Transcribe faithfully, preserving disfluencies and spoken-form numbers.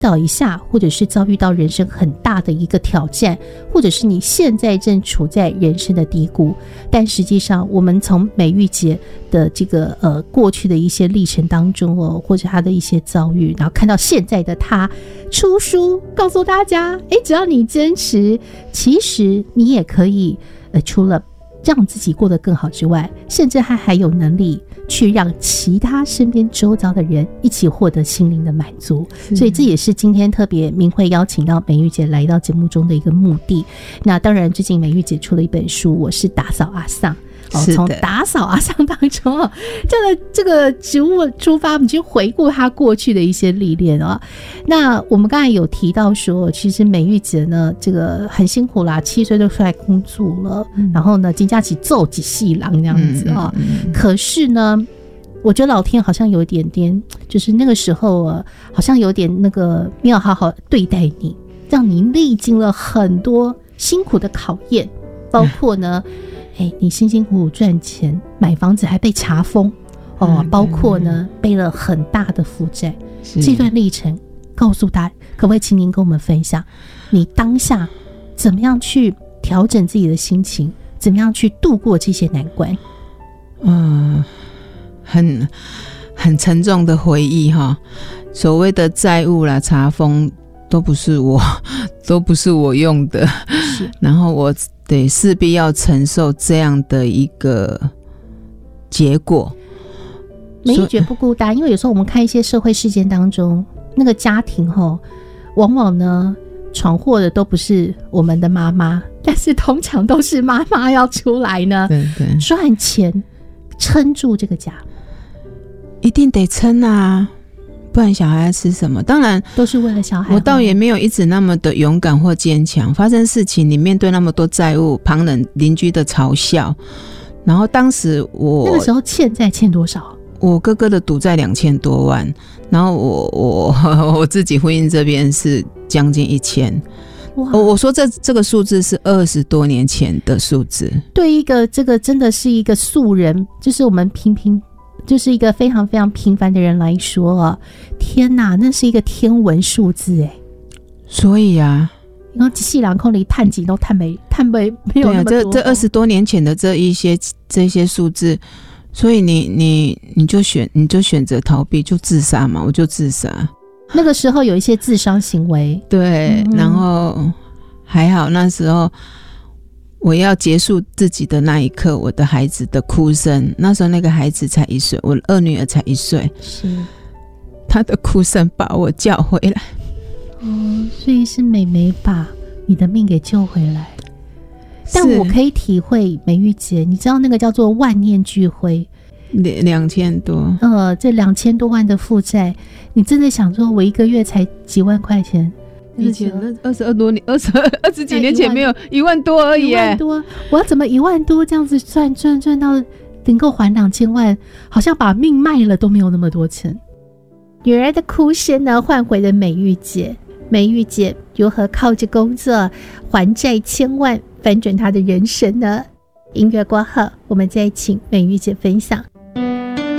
倒一下，或者是遭遇到人生很大的一个挑战，或者是你现在正处在人生的低谷，但实际上我们从美玉姐的这个呃过去的一些历程当中哦，或者她的一些遭遇，然后看到现在的她出书告诉大家，诶，只要你坚持，其实你也可以呃除了让自己过得更好之外，甚至还还有能力去让其他身边周遭的人一起获得心灵的满足。所以这也是今天特别明慧邀请到美玉姐来到节目中的一个目的。那当然最近美玉姐出了一本书，我是打扫阿桑，从、哦、打扫阿桑当中哦，这个这个植物出发，我们去回顾他过去的一些历练啊、哦。那我们刚才有提到说，其实美玉姐呢，这个很辛苦啦，七岁就出来工作了，嗯、然后呢，金家起奏几细郎这样子啊、哦嗯嗯嗯。可是呢，我觉得老天好像有一点点，就是那个时候啊，好像有点那个没有好好对待你，让你历经了很多辛苦的考验，包括呢。嗯哎，你辛辛苦苦赚钱买房子还被查封哦，包括呢背了很大的负债，这段历程告诉他，可不可以请您跟我们分享你当下怎么样去调整自己的心情，怎么样去度过这些难关？ 嗯，很很沉重的回忆哈。所谓的债务啦、查封都不是我，都不是我用的，然后我。对，势必要承受这样的一个结果。 美玉姐不孤单，因为有时候我们看一些社会事件当中，那个家庭吼，往往呢闯祸的都不是我们的妈妈，但是通常都是妈妈要出来呢，对对，赚钱撑住这个家， 一定得撑啊。不然小孩要吃什么？当然都是为了小孩。 我倒也没有一直那么的勇敢或坚强。发生事情，你面对那么多债务、旁人、邻居的嘲笑，然后当时我那个时候欠债欠多少？ 我哥哥的赌债两千多万，然后我我我自己婚姻这边是将近一千。我我说这这个数字是二十多年前的数字。 对一个这个真的是一个素人，就是我们平平。就是一个非常非常平凡的人来说啊，天哪，那是一个天文数字哎！ 所以啊， 然后细两空里探几都探没探没没有那么多。 对啊，这这二十多年前的这一些这些数字，所以你你你就选你就选择逃避，就自杀嘛，我就自杀。 那个时候有一些自伤行为， 对，嗯、然后还好那时候。我要结束自己的那一刻，我的孩子的哭声，那时候那个孩子才一岁，我二女儿才一岁，是她的哭声把我叫回来。 哦，所以是妹妹把你的命给救回来。但我可以体会美玉姐，你知道那个叫做万念俱灰， 两千多， 呃，这两千多万的负债，你真的想说，我一个月才几万块钱。 以前那二十二多年，二十二十几年前没有一万多而已，一万多，我要怎么一万多这样子赚赚赚到能够还两千万？好像把命卖了都没有那么多钱。女儿的哭声呢，换回了美玉姐。美玉姐如何靠着工作还债千万，翻转她的人生呢？音乐过后，我们再请美玉姐分享